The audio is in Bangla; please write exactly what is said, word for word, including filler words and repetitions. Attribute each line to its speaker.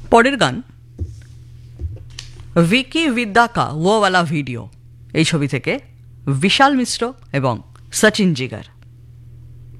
Speaker 1: পরের গান ভিকি বিদ্যা কা ও ওয়ালা ভিডিও, এই ছবি থেকে বিশাল মিশ্র এবং সচিন জিগার।